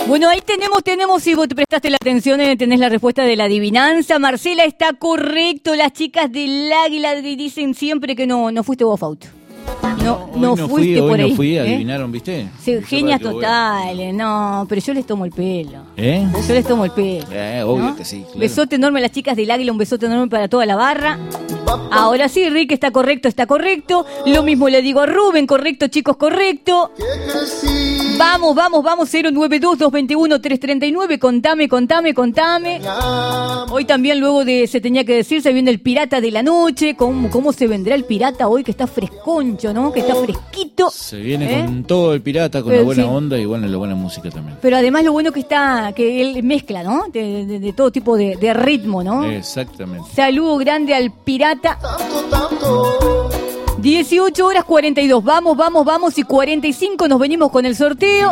Bueno, ahí tenemos, si vos te prestaste la atención, tenés la respuesta de la adivinanza. Marcela, está correcto. Las chicas del Águila dicen siempre que no fuiste vos, Fausto. No fuiste por ahí. No fui, adivinaron, ¿viste? Sí, genias totales, no, pero yo les tomo el pelo. Yo les tomo el pelo. Obvio, ¿no? que sí. Claro. Besote enorme a las chicas del Águila, un besote enorme para toda la barra. Ahora sí, Rick, está correcto. Lo mismo le digo a Rubén, correcto, chicos, correcto. Vamos, 092-221-339, contame. Hoy también, luego de Se Tenía que Decir, se viene el Pirata de la Noche. ¿Cómo se vendrá el Pirata hoy, que está fresconcho, ¿no? Que está fresquito. Se viene con todo el Pirata, con la buena onda y bueno, la buena música también. Pero además lo bueno que él mezcla, ¿no? De todo tipo de ritmo, ¿no? Exactamente. Saludo grande al Pirata. 18 horas 42. Vamos. Y 45 nos venimos con el sorteo.